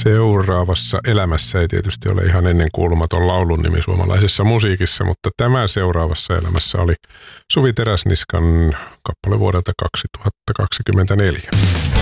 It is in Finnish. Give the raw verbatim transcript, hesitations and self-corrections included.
Seuraavassa elämässä ei tietysti ole ihan ennenkuulumaton laulun nimi suomalaisessa musiikissa, mutta tämä seuraavassa elämässä oli Suvi Teräsniskan kappale vuodelta kaksituhattakaksikymmentäneljä.